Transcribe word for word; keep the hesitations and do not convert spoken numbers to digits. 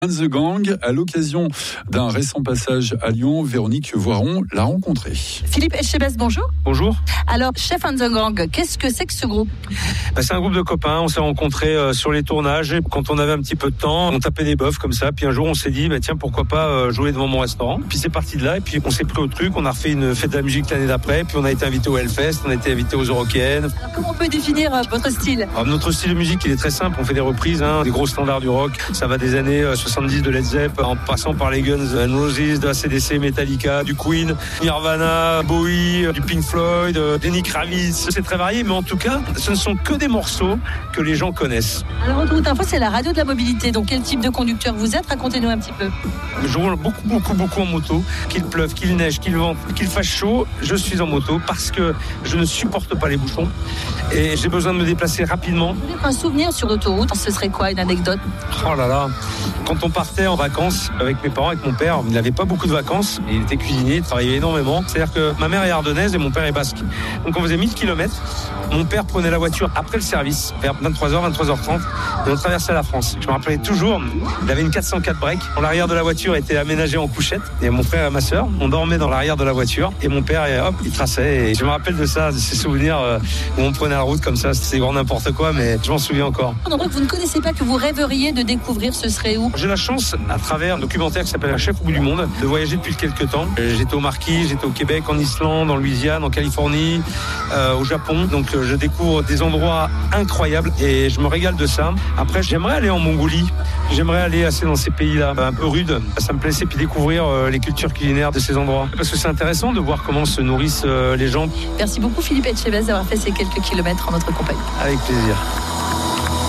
The Gang, à l'occasion d'un récent passage à Lyon, Véronique Voiron l'a rencontré. Philippe Etchebest, bonjour. Bonjour. Alors, Chef and the Gang, qu'est-ce que c'est que ce groupe ? Bah, c'est un groupe de copains, on s'est rencontrés euh, sur les tournages, quand on avait un petit peu de temps, on tapait des bœufs comme ça, puis un jour on s'est dit, bah, tiens, pourquoi pas euh, jouer devant mon restaurant. Puis c'est parti de là, et puis on s'est pris au truc, on a refait une fête de la musique l'année d'après, puis on a été invité au Hellfest, on a été invité aux Eurokéennes. Alors, comment on peut définir euh, votre style ? Alors, notre style de musique, il est très simple, on fait des reprises, hein, des gros standards du rock, ça va des années euh, soixante-dix de Led Zeppelin, en passant par les Guns N' Roses, de A C D C, Metallica, du Queen, Nirvana, Bowie, du Pink Floyd, Lenny Kravitz. C'est très varié, mais en tout cas, ce ne sont que des morceaux que les gens connaissent. Alors, Autoroute Info, c'est la radio de la mobilité. Donc, quel type de conducteur vous êtes ? Racontez-nous un petit peu. Je roule beaucoup, beaucoup, beaucoup en moto. Qu'il pleuve, qu'il neige, qu'il vente, qu'il fasse chaud, je suis en moto parce que je ne supporte pas les bouchons et j'ai besoin de me déplacer rapidement. Un souvenir sur l'autoroute, ce serait quoi, une anecdote ? Oh là là, quand on partait en vacances avec mes parents, avec mon père, il n'avait pas beaucoup de vacances, il était cuisinier, il travaillait énormément. C'est-à-dire que ma mère est ardennaise et mon père est basque. Donc on faisait mille kilomètres. Mon père prenait la voiture après le service, vers vingt-trois heures, vingt-trois heures trente, et on traversait la France. Je me rappelais toujours, il avait une quatre cent quatre break. L'arrière de la voiture était aménagé en couchette, et mon frère et ma sœur, on dormait dans l'arrière de la voiture, et mon père, hop, il traçait. Et je me rappelle de ça, de ces souvenirs où on prenait la route comme ça. C'était grand n'importe quoi, mais je m'en souviens encore. Un endroit que vous ne connaissez pas, que vous rêveriez de découvrir, ce serait où ? J'ai la chance, à travers un documentaire qui s'appelle Un chef au bout du monde, de voyager depuis quelques temps. J'étais au Marquis, j'étais au Québec, en Islande, en Louisiane, en Californie, euh, au Japon. Donc je découvre des endroits incroyables et je me régale de ça. Après, j'aimerais aller en Mongolie. J'aimerais aller assez dans ces pays-là, un peu rudes. Ça me plaisait, puis découvrir euh, les cultures culinaires de ces endroits. Parce que c'est intéressant de voir comment se nourrissent euh, les gens. Merci beaucoup Philippe Etchebest d'avoir fait ces quelques kilomètres en notre compagnie. Avec plaisir.